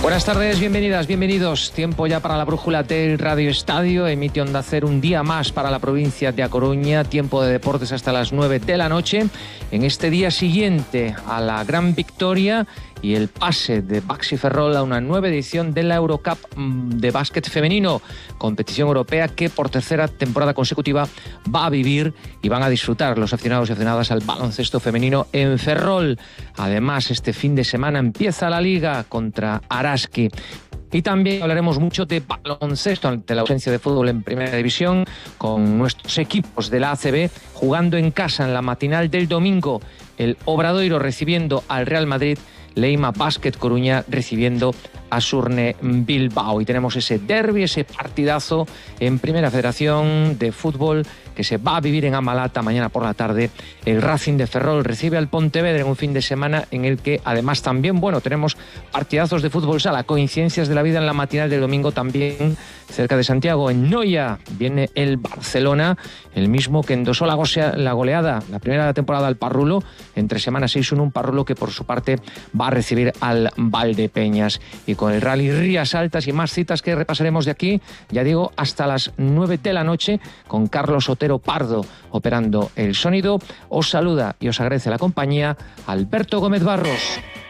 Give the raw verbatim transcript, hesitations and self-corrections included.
Buenas tardes, bienvenidas, bienvenidos. Tiempo ya para la brújula del Radio Estadio. Emite Onda Cero un día más para la provincia de A Coruña. Tiempo de deportes hasta las nueve de la noche. En este día siguiente a la gran victoria y el pase de Baxi Ferrol a una nueva edición de la Eurocup de básquet femenino, competición europea que por tercera temporada consecutiva va a vivir y van a disfrutar los aficionados y aficionadas al baloncesto femenino en Ferrol. Además, este fin de semana empieza la Liga contra Araski. Y también hablaremos mucho de baloncesto ante la ausencia de fútbol en Primera División, con nuestros equipos de la A C B jugando en casa en la matinal del domingo, el Obradoiro recibiendo al Real Madrid, Leima Basket Coruña recibiendo a Surne Bilbao. Y tenemos ese derbi, ese partidazo en Primera Federación de Fútbol que se va a vivir en Amalata mañana por la tarde. El Racing de Ferrol recibe al Pontevedra en un fin de semana en el que además también, bueno, tenemos partidazos de fútbol sala, coincidencias de la vida en la matinal del domingo también cerca de Santiago. En Noia viene el Barcelona, el mismo que endosó la, gosea, la goleada, la primera temporada al Parrulo, entre semanas seis uno, un Parrulo que por su parte va a recibir al Valdepeñas. Y con el Rally Rías Altas y más citas que repasaremos de aquí, ya digo, hasta las nueve de la noche, con Carlos Otero Pardo operando el sonido. Os saluda y os agradece la compañía Alberto Gómez Barros.